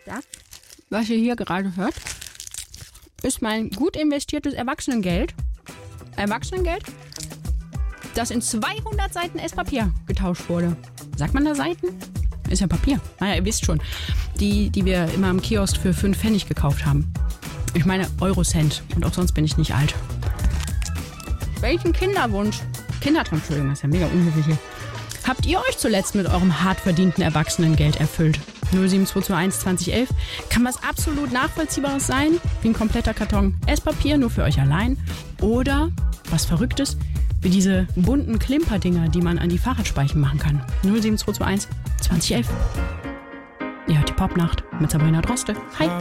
Das, was ihr hier gerade hört, ist mein gut investiertes Erwachsenengeld. Erwachsenengeld, das in 200 Seiten Esspapier getauscht wurde. Sagt man da Seiten? Ist ja Papier. Naja, ihr wisst schon. Die wir immer am Kiosk für 5 Pfennig gekauft haben. Ich meine Eurocent. Und auch sonst bin ich nicht alt. Welchen Kindertraum, Entschuldigung, das ist ja mega unhöflich hier. Habt ihr euch zuletzt mit eurem hart verdienten Erwachsenengeld erfüllt? 07221 2011 kann was absolut Nachvollziehbares sein, wie ein kompletter Karton Esspapier nur für euch allein. Oder was Verrücktes, wie diese bunten Klimperdinger, die man an die Fahrradspeichen machen kann. 07221 2011. Ihr hört die Popnacht mit Sabrina Droste. Hi.